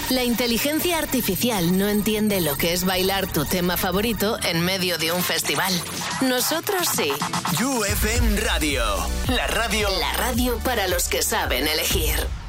La inteligencia artificial no entiende lo que es bailar tu tema favorito en medio de un festival. Nosotros sí. You FM Radio. La radio. La radio para los que saben elegir.